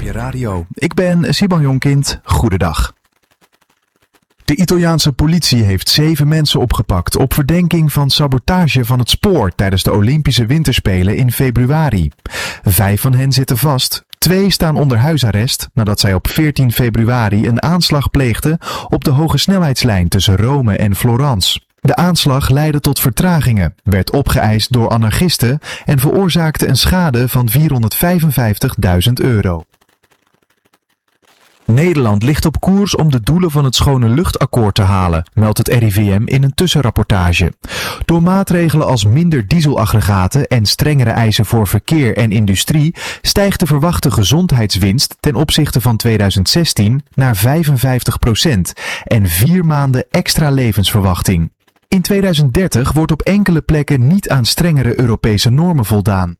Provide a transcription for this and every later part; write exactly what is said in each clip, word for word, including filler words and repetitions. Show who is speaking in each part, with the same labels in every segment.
Speaker 1: op je radio. Ik ben Siban Jonkind. Goedendag. De Italiaanse politie heeft zeven mensen opgepakt op verdenking van sabotage van het spoor tijdens de Olympische Winterspelen in februari. Vijf van hen zitten vast. Twee staan onder huisarrest nadat zij op veertien februari een aanslag pleegden op de hogesnelheidslijn tussen Rome en Florence. De aanslag leidde tot vertragingen, werd opgeëist door anarchisten en veroorzaakte een schade van vierhonderdvijfenvijftigduizend euro. Nederland ligt op koers om de doelen van het Schone Luchtakkoord te halen, meldt het R I V M in een tussenrapportage. Door maatregelen als minder dieselaggregaten en strengere eisen voor verkeer en industrie stijgt de verwachte gezondheidswinst ten opzichte van tweeduizend zestien naar vijfenvijftig procent en vier maanden extra levensverwachting. In tweeduizend dertig wordt op enkele plekken niet aan strengere Europese normen voldaan.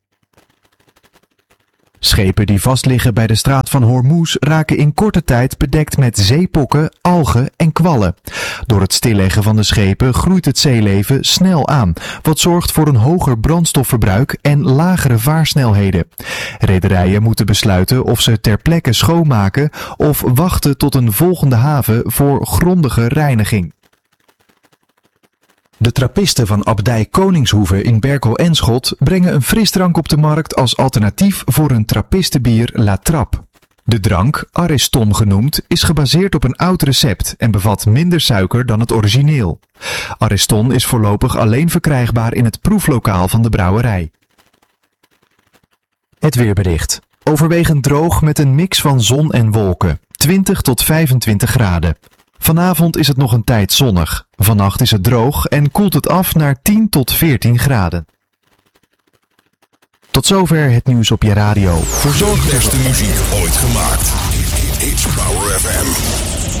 Speaker 1: Schepen die vastliggen bij de straat van Hormuz raken in korte tijd bedekt met zeepokken, algen en kwallen. Door het stilleggen van de schepen groeit het zeeleven snel aan, wat zorgt voor een hoger brandstofverbruik en lagere vaarsnelheden. Rederijen moeten besluiten of ze ter plekke schoonmaken of wachten tot een volgende haven voor grondige reiniging. De trappisten van Abdij Koningshoeve in Berkel-en-Schot brengen een frisdrank op de markt als alternatief voor hun trappistenbier La Trappe. De drank, Ariston genoemd, is gebaseerd op een oud recept en bevat minder suiker dan het origineel. Ariston is voorlopig alleen verkrijgbaar in het proeflokaal van de brouwerij. Het weerbericht. Overwegend droog met een mix van zon en wolken. twintig tot vijfentwintig graden. Vanavond is het nog een tijd zonnig. Vannacht is het droog en koelt het af naar tien tot veertien graden. Tot zover het nieuws op je radio. Verzorgd
Speaker 2: de beste muziek ooit gemaakt. It's Power F M.